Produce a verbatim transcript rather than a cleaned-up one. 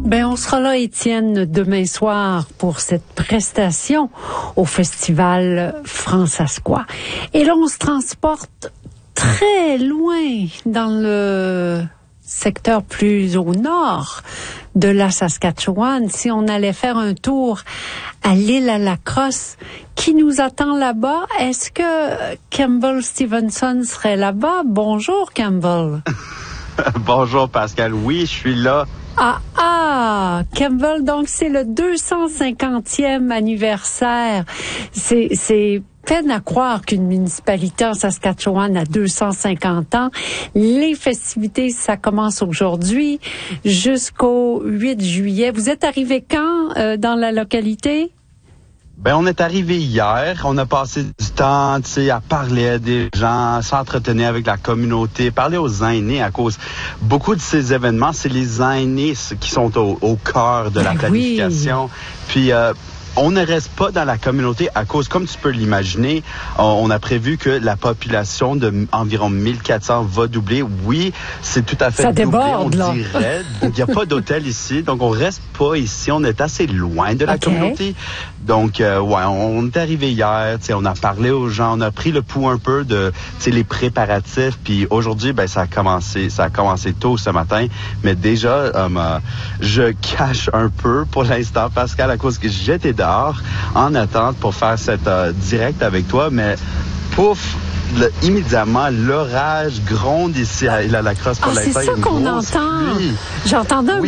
Ben, on sera là, Étienne, demain soir pour cette prestation au Festival Francescois. Et là, on se transporte très loin dans le secteur plus au nord de la Saskatchewan. Si on allait faire un tour à l'île à la Crosse, qui nous attend là-bas? Est-ce que Campbell Stevenson serait là-bas? Bonjour, Campbell. Bonjour, Pascal. Oui, je suis là. Ah, ah, Campbell, donc c'est le deux cent cinquantième anniversaire. C'est, c'est peine à croire qu'une municipalité en Saskatchewan a deux cent cinquante ans. Les festivités, ça commence aujourd'hui jusqu'au huit juillet. Vous êtes arrivé quand euh, dans la localité? Ben, on est arrivé hier. On a passé du temps, tu sais, à parler à des gens, s'entretenir avec la communauté, parler aux aînés à cause. Beaucoup de ces événements, c'est les aînés qui sont au, au cœur de la ben planification. Oui. Puis, euh, on ne reste pas dans la communauté à cause, comme tu peux l'imaginer, on a prévu que la population de environ mille quatre cents va doubler. Oui, c'est tout à fait ça doublé, déborde, on là. dirait. Il n'y a pas d'hôtel ici, donc on reste pas ici. On est assez loin de la okay. communauté. Donc, euh, ouais, on est arrivé hier, tu sais, on a parlé aux gens, on a pris le pouls un peu de, tu sais, les préparatifs. Puis aujourd'hui, ben, ça a commencé, ça a commencé tôt ce matin. Mais déjà, euh, je cache un peu pour l'instant, Pascal, à cause que j'étais dehors en attente pour faire cette euh, direct avec toi, mais pouf, le, immédiatement, l'orage gronde ici à l'île à la Crosse pour ah, l'instant. C'est ça qu'on entend. J'entendais un